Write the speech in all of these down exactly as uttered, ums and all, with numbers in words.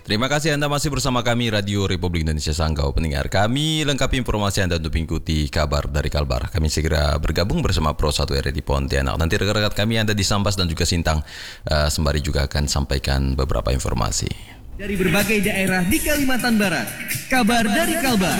Terima kasih Anda masih bersama kami Radio Republik Indonesia Sanggau. Pendengar kami lengkapi informasi Anda untuk mengikuti kabar dari Kalbar. Kami segera bergabung bersama Pro satu R R I Pontianak. Nanti rekan-rekan kami Anda di Sambas dan juga Sintang uh, sembari juga akan sampaikan beberapa informasi. Dari berbagai daerah di Kalimantan Barat, kabar dari Kalbar.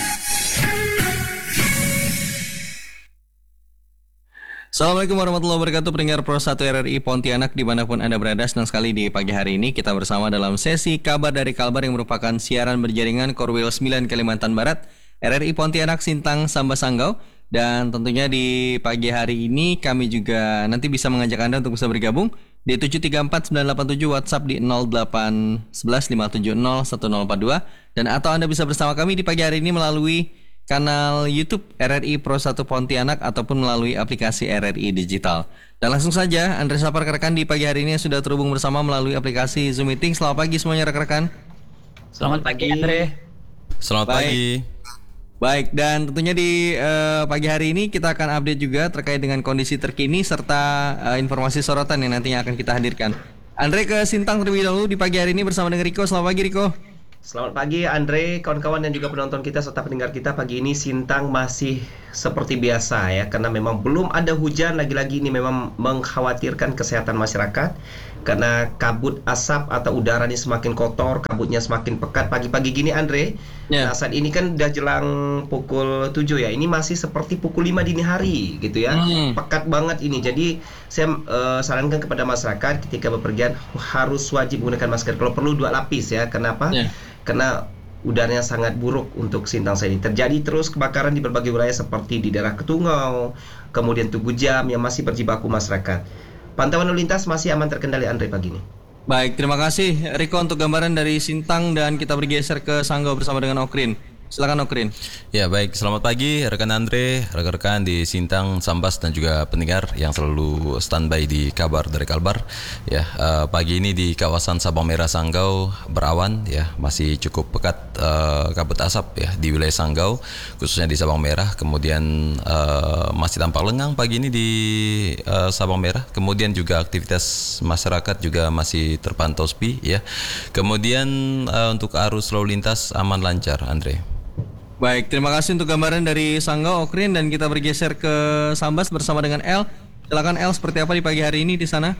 Assalamualaikum warahmatullahi wabarakatuh, pendengar Pro satu R R I Pontianak dimanapun Anda berada. Senang sekali di pagi hari ini kita bersama dalam sesi kabar dari Kalbar yang merupakan siaran berjaringan Korwil sembilan Kalimantan Barat, R R I Pontianak, Sintang, Sambas, Sanggau. Dan tentunya di pagi hari ini kami juga nanti bisa mengajak Anda untuk bisa bergabung di tujuh tiga empat sembilan delapan tujuh, WhatsApp di nol delapan satu satu lima tujuh nol satu nol empat dua, dan atau Anda bisa bersama kami di pagi hari ini melalui kanal YouTube R R I Pro satu Pontianak ataupun melalui aplikasi R R I Digital. Dan langsung saja Andre sapa rekan-rekan di pagi hari ini yang sudah terhubung bersama melalui aplikasi Zoom Meeting. Selamat pagi semuanya rekan-rekan. Selamat pagi Andre. Selamat Baik. pagi. Baik, dan tentunya di uh, pagi hari ini kita akan update juga terkait dengan kondisi terkini serta uh, informasi sorotan yang nantinya akan kita hadirkan. Andre ke Sintang terlebih dahulu di pagi hari ini bersama dengan Riko. Selamat pagi Riko. Selamat pagi Andre, kawan-kawan dan juga penonton kita serta pendengar kita. Pagi ini Sintang masih seperti biasa ya, karena memang belum ada hujan. Lagi-lagi ini memang mengkhawatirkan kesehatan masyarakat karena kabut asap atau udara ini semakin kotor, kabutnya semakin pekat pagi-pagi gini Andre. Yeah. Nah, saat ini kan udah jelang pukul tujuh ya, ini masih seperti pukul lima dini hari gitu ya. Hmm. Pekat banget ini. Jadi saya uh, sarankan kepada masyarakat ketika bepergian harus wajib menggunakan masker. Kalau perlu dua lapis ya. Kenapa? Yeah. Karena udaranya sangat buruk untuk Sintang saat ini. Terjadi terus kebakaran di berbagai wilayah seperti di daerah Ketungau, kemudian Tugu Jam yang masih berjibaku masyarakat. Pantauan lalu lintas masih aman terkendali Andre pagi ini. Baik, terima kasih Riko untuk gambaran dari Sintang, dan kita bergeser ke Sanggau bersama dengan Okrin. Silakan Okrin. Ya baik, selamat pagi rekan Andre, rekan-rekan di Sintang, Sambas dan juga pendengar yang selalu standby di kabar dari Kalbar. Ya, uh, pagi ini di kawasan Sabang Merah Sanggau berawan ya, masih cukup pekat uh, kabut asap ya di wilayah Sanggau, khususnya di Sabang Merah. Kemudian uh, masih tampak lengang pagi ini di uh, Sabang Merah. Kemudian juga aktivitas masyarakat juga masih terpantau sepi ya. Kemudian uh, untuk arus lalu lintas aman lancar Andre. Baik, terima kasih untuk gambaran dari Sanggau, Okrin, dan kita bergeser ke Sambas bersama dengan El. Silakan El, seperti apa di pagi hari ini di sana?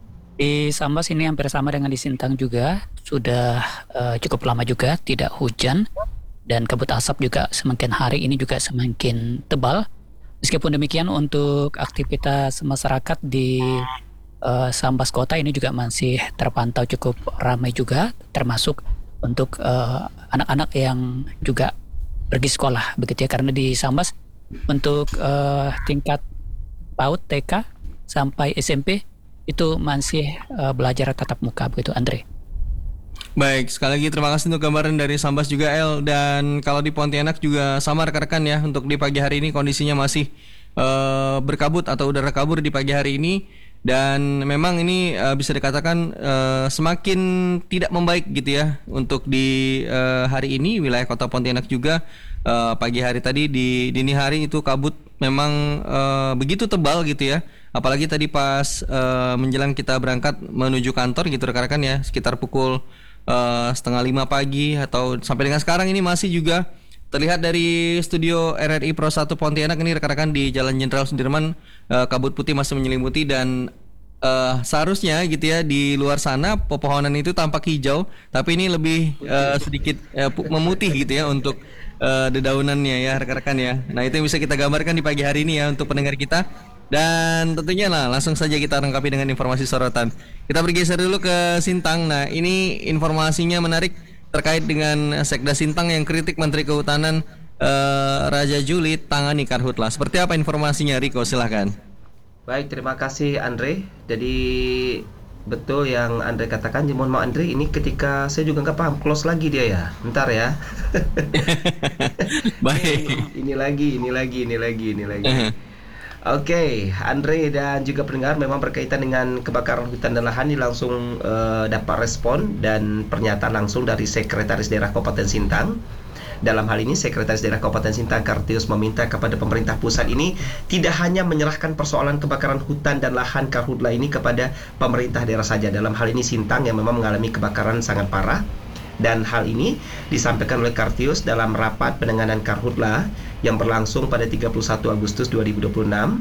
Di Sambas ini hampir sama dengan di Sintang juga, sudah uh, cukup lama juga tidak hujan, dan kabut asap juga semakin hari ini juga semakin tebal. Meskipun demikian untuk aktivitas masyarakat di uh, Sambas kota ini juga masih terpantau cukup ramai juga, termasuk untuk uh, anak-anak yang juga pergi sekolah begitu ya, karena di Sambas untuk uh, tingkat PAUD, T K sampai S M P itu masih uh, belajar tatap muka begitu Andre. Baik, sekali lagi terima kasih untuk gambaran dari Sambas juga El. Dan kalau di Pontianak juga sama rekan-rekan ya, untuk di pagi hari ini kondisinya masih uh, berkabut atau udara kabur di pagi hari ini. Dan memang ini uh, bisa dikatakan uh, semakin tidak membaik gitu ya untuk di uh, hari ini wilayah kota Pontianak juga. Uh, pagi hari tadi di dini hari itu kabut memang uh, begitu tebal gitu ya. Apalagi tadi pas uh, menjelang kita berangkat menuju kantor gitu rekan-rekan ya, sekitar pukul uh, setengah lima pagi atau sampai dengan sekarang ini masih juga terlihat dari studio R R I Pro satu Pontianak ini rekan-rekan di Jalan Jenderal Sudirman, uh, kabut putih masih menyelimuti, dan uh, seharusnya gitu ya di luar sana pepohonan itu tampak hijau, tapi ini lebih uh, sedikit uh, memutih gitu ya untuk uh, dedaunannya ya rekan-rekan ya. Nah, itu yang bisa kita gambarkan di pagi hari ini ya untuk pendengar kita. Dan tentunya lah langsung saja kita lengkapi dengan informasi sorotan. Kita bergeser dulu ke Sintang. Nah, ini informasinya menarik terkait dengan Sekda Sintang yang kritik Menteri Kehutanan uh, Raja Juli tangani karhutlah. Seperti apa informasinya Riko, silahkan. Baik, terima kasih Andre. Jadi betul yang Andre katakan. Mohon maaf Andre, ini ketika saya juga nggak paham, close lagi dia ya. Bentar ya. Baik. Ini lagi, ini lagi, ini lagi, ini lagi. Oke, okay, Andre dan juga pendengar, memang berkaitan dengan kebakaran hutan dan lahan ini langsung uh, dapat respon dan pernyataan langsung dari Sekretaris Daerah Kabupaten Sintang. Dalam hal ini Sekretaris Daerah Kabupaten Sintang Kartius meminta kepada pemerintah pusat ini tidak hanya menyerahkan persoalan kebakaran hutan dan lahan karhutla ini kepada pemerintah daerah saja. Dalam hal ini Sintang yang memang mengalami kebakaran sangat parah. Dan hal ini disampaikan oleh Kartius dalam rapat penanganan karhutla yang berlangsung pada tiga puluh satu Agustus dua ribu dua puluh enam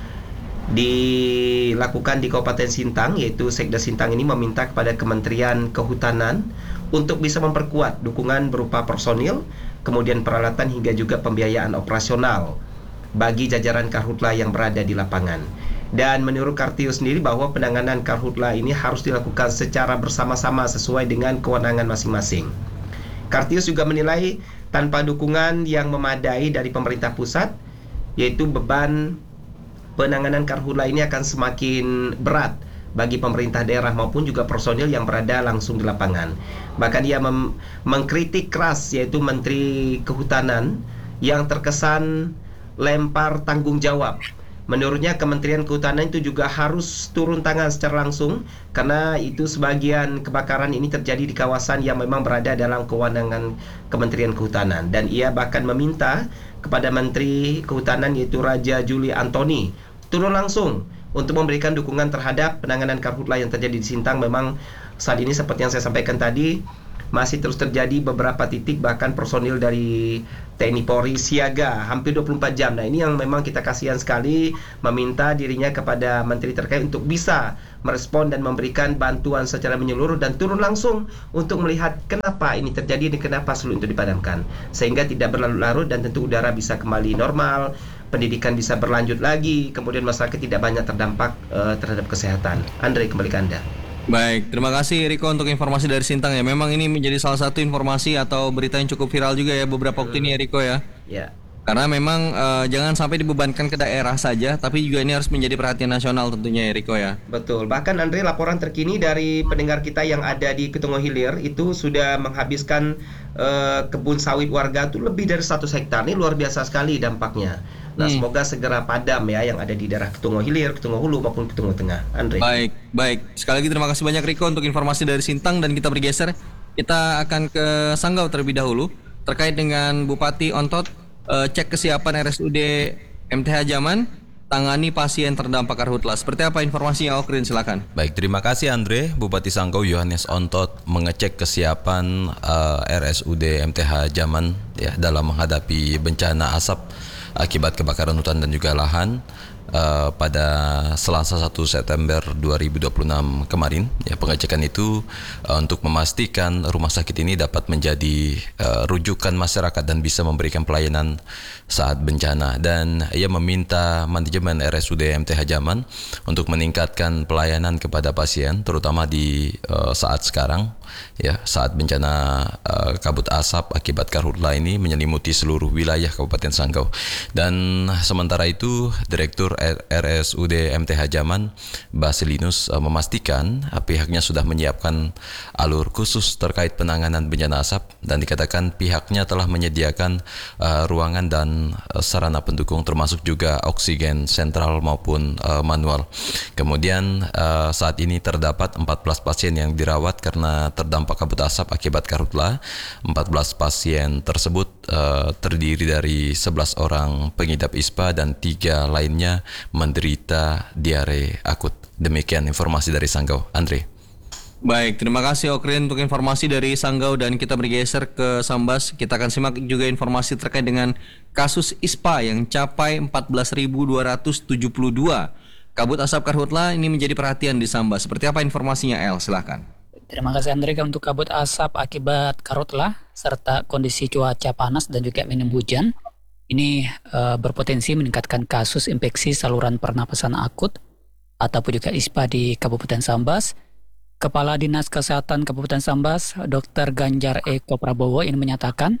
dilakukan di Kabupaten Sintang, yaitu Sekda Sintang ini meminta kepada Kementerian Kehutanan untuk bisa memperkuat dukungan berupa personil, kemudian peralatan hingga juga pembiayaan operasional bagi jajaran karhutla yang berada di lapangan. Dan menurut Kartius sendiri bahwa penanganan karhutla ini harus dilakukan secara bersama-sama sesuai dengan kewenangan masing-masing. Kartius juga menilai tanpa dukungan yang memadai dari pemerintah pusat, yaitu beban penanganan karhutla ini akan semakin berat bagi pemerintah daerah maupun juga personil yang berada langsung di lapangan. Bahkan ia mem- mengkritik keras yaitu Menteri Kehutanan yang terkesan lempar tanggung jawab. Menurutnya Kementerian Kehutanan itu juga harus turun tangan secara langsung karena itu sebagian kebakaran ini terjadi di kawasan yang memang berada dalam kewenangan Kementerian Kehutanan. Dan ia bahkan meminta kepada Menteri Kehutanan yaitu Raja Juli Antoni turun langsung untuk memberikan dukungan terhadap penanganan karhutla yang terjadi di Sintang. Memang saat ini seperti yang saya sampaikan tadi masih terus terjadi beberapa titik, bahkan personil dari T N I Polri siaga hampir dua puluh empat jam. Nah ini yang memang kita kasihan sekali, meminta dirinya kepada menteri terkait untuk bisa merespon dan memberikan bantuan secara menyeluruh dan turun langsung untuk melihat kenapa ini terjadi dan kenapa sulit untuk dipadamkan, sehingga tidak berlarut-larut dan tentu udara bisa kembali normal, pendidikan bisa berlanjut lagi, kemudian masyarakat tidak banyak terdampak uh, terhadap kesehatan. Andre, kembali ke Anda. Baik, terima kasih Riko untuk informasi dari Sintang ya. Memang ini menjadi salah satu informasi atau berita yang cukup viral juga ya beberapa waktu ini ya Riko ya. Ya. Karena memang uh, jangan sampai dibebankan ke daerah saja, tapi juga ini harus menjadi perhatian nasional tentunya ya Riko ya. Betul. Bahkan Andre, laporan terkini dari pendengar kita yang ada di Ketungo Hilir itu sudah menghabiskan uh, kebun sawit warga itu lebih dari seratus hektar. Ini luar biasa sekali dampaknya. Nah, hmm. semoga segera padam ya yang ada di daerah Ketungo Hilir, Ketungo Hulu maupun Ketungo Tengah. Andre. Baik, baik. Sekali lagi terima kasih banyak Riko untuk informasi dari Sintang, dan kita bergeser. Kita akan ke Sanggau terlebih dahulu terkait dengan Bupati Ontot uh, cek kesiapan R S U D M T H Jaman tangani pasien terdampak karhutla. Seperti apa informasinya, Okrin, silakan. Baik, terima kasih Andre. Bupati Sanggau Yohanes Ontot mengecek kesiapan uh, R S U D M T H Jaman ya dalam menghadapi bencana asap akibat kebakaran hutan dan juga lahan uh, pada Selasa satu September dua ribu dua puluh enam kemarin. Ya, pengecekan itu uh, untuk memastikan rumah sakit ini dapat menjadi uh, rujukan masyarakat dan bisa memberikan pelayanan saat bencana, dan ia meminta manajemen R S U D M T H Jaman untuk meningkatkan pelayanan kepada pasien terutama di uh, saat sekarang ya, saat bencana uh, kabut asap akibat karhutla ini menyelimuti seluruh wilayah Kabupaten Sanggau. Dan sementara itu Direktur R S U D M T H Jaman Basilinus uh, memastikan uh, pihaknya sudah menyiapkan alur khusus terkait penanganan bencana asap, dan dikatakan pihaknya telah menyediakan uh, ruangan dan uh, sarana pendukung termasuk juga oksigen sentral maupun uh, manual. Kemudian uh, saat ini terdapat empat belas pasien yang dirawat karena terdampak kabut asap akibat karhutla. empat belas pasien tersebut uh, terdiri dari sebelas orang pengidap I S P A dan tiga lainnya menderita diare akut. Demikian informasi dari Sanggau. Andre. Baik, terima kasih Okrin untuk informasi dari Sanggau, dan kita bergeser ke Sambas. Kita akan simak juga informasi terkait dengan kasus I S P A yang capai empat belas ribu dua ratus tujuh puluh dua. Kabut asap karhutla ini menjadi perhatian di Sambas. Seperti apa informasinya, El? Silakan. Terima kasih Andre untuk kabut asap akibat karhutla serta kondisi cuaca panas dan juga minim hujan. Ini uh, berpotensi meningkatkan kasus infeksi saluran pernapasan akut ataupun juga I S P A di Kabupaten Sambas. Kepala Dinas Kesehatan Kabupaten Sambas, Dokter Ganjar Eko Prabowo ini menyatakan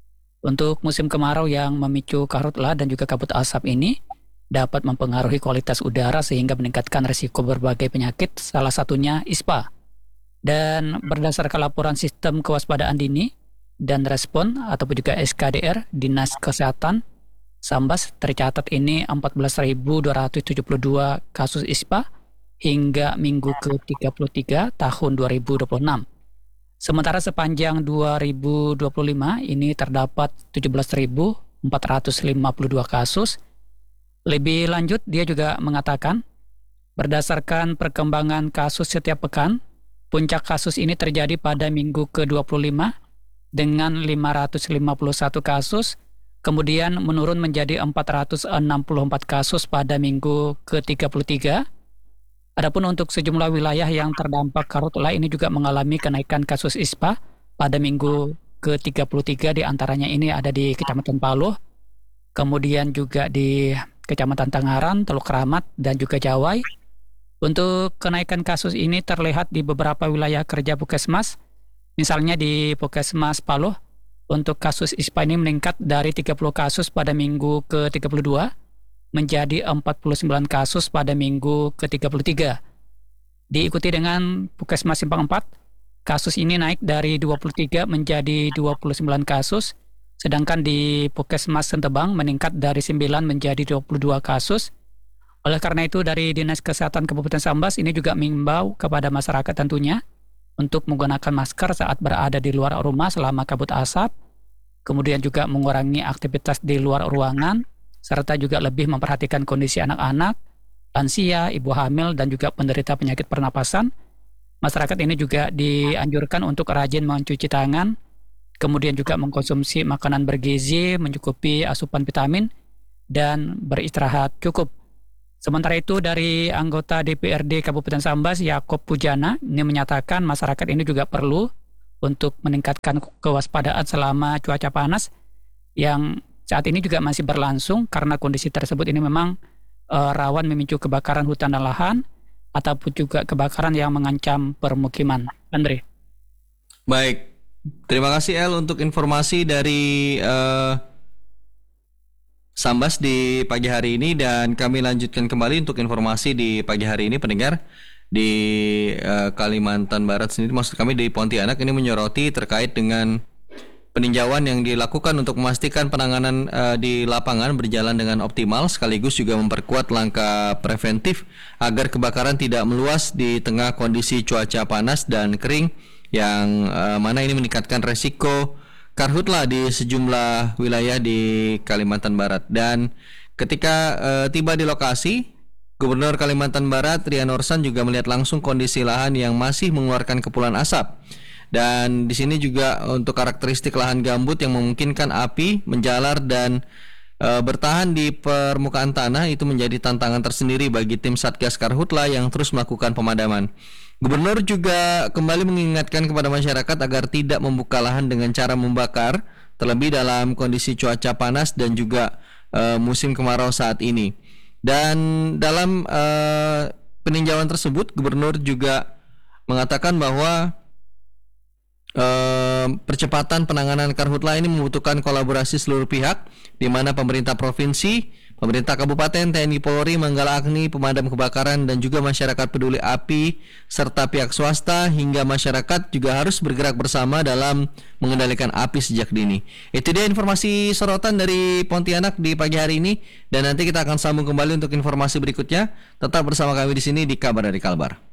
untuk musim kemarau yang memicu karhutla dan juga kabut asap ini dapat mempengaruhi kualitas udara sehingga meningkatkan risiko berbagai penyakit, salah satunya I S P A. Dan berdasarkan laporan sistem kewaspadaan dini dan respon ataupun juga S K D R Dinas Kesehatan Sambas, tercatat ini empat belas ribu dua ratus tujuh puluh dua kasus I S P A hingga minggu ke tiga puluh tiga tahun dua ribu dua puluh enam. Sementara sepanjang dua ribu dua puluh lima ini terdapat tujuh belas ribu empat ratus lima puluh dua kasus. Lebih lanjut dia juga mengatakan berdasarkan perkembangan kasus setiap pekan puncak kasus ini terjadi pada minggu ke dua puluh lima dengan lima ratus lima puluh satu kasus, kemudian menurun menjadi empat ratus enam puluh empat kasus pada minggu ke tiga puluh tiga. Adapun untuk sejumlah wilayah yang terdampak karhutla ini juga mengalami kenaikan kasus ispa pada minggu ke tiga puluh tiga, di antaranya ini ada di Kecamatan Paluh, kemudian juga di Kecamatan Tangaran, Teluk Kramat, dan juga Jawai. Untuk kenaikan kasus ini terlihat di beberapa wilayah kerja Puskesmas. Misalnya di Puskesmas Paluh, untuk kasus ispa ini meningkat dari tiga puluh kasus pada minggu ke tiga puluh dua menjadi empat puluh sembilan kasus pada minggu ke tiga puluh tiga. Diikuti dengan Puskesmas Simpang empat, kasus ini naik dari dua puluh tiga menjadi dua puluh sembilan kasus, sedangkan di Puskesmas Sentebang meningkat dari sembilan menjadi dua puluh dua kasus. Oleh karena itu, dari Dinas Kesehatan Kabupaten Sambas ini juga mengimbau kepada masyarakat tentunya untuk menggunakan masker saat berada di luar rumah selama kabut asap, kemudian juga mengurangi aktivitas di luar ruangan, serta juga lebih memperhatikan kondisi anak-anak, lansia, ibu hamil, dan juga penderita penyakit pernapasan. Masyarakat ini juga dianjurkan untuk rajin mencuci tangan, kemudian juga mengkonsumsi makanan bergizi, mencukupi asupan vitamin, dan beristirahat cukup. Sementara itu, dari anggota D P R D Kabupaten Sambas, Yakob Pujana, ini menyatakan masyarakat ini juga perlu untuk meningkatkan kewaspadaan selama cuaca panas yang saat ini juga masih berlangsung, karena kondisi tersebut ini memang e, rawan memicu kebakaran hutan dan lahan ataupun juga kebakaran yang mengancam permukiman. Andre. Baik, terima kasih El untuk informasi dari uh, Sambas di pagi hari ini, dan kami lanjutkan kembali untuk informasi di pagi hari ini pendengar. Di uh, Kalimantan Barat sendiri, maksud kami di Pontianak, ini menyoroti terkait dengan peninjauan yang dilakukan untuk memastikan penanganan uh, di lapangan berjalan dengan optimal, sekaligus juga memperkuat langkah preventif agar kebakaran tidak meluas di tengah kondisi cuaca panas dan kering yang uh, mana ini meningkatkan resiko karhutla di sejumlah wilayah di Kalimantan Barat. Dan ketika uh, tiba di lokasi, Gubernur Kalimantan Barat Rian Orsan juga melihat langsung kondisi lahan yang masih mengeluarkan kepulan asap. Dan di sini juga untuk karakteristik lahan gambut yang memungkinkan api menjalar dan e, bertahan di permukaan tanah itu menjadi tantangan tersendiri bagi tim Satgas Karhutla yang terus melakukan pemadaman. Gubernur juga kembali mengingatkan kepada masyarakat agar tidak membuka lahan dengan cara membakar, terlebih dalam kondisi cuaca panas dan juga e, musim kemarau saat ini. Dan dalam e, peninjauan tersebut, Gubernur juga mengatakan bahwa Uh, percepatan penanganan karhutla ini membutuhkan kolaborasi seluruh pihak, di mana pemerintah provinsi, pemerintah kabupaten, T N I Polri, Manggala Agni, pemadam kebakaran, dan juga masyarakat peduli api, serta pihak swasta hingga masyarakat juga harus bergerak bersama dalam mengendalikan api sejak dini. Itu dia informasi sorotan dari Pontianak di pagi hari ini, dan nanti kita akan sambung kembali untuk informasi berikutnya. Tetap bersama kami di sini di Kabar dari Kalbar.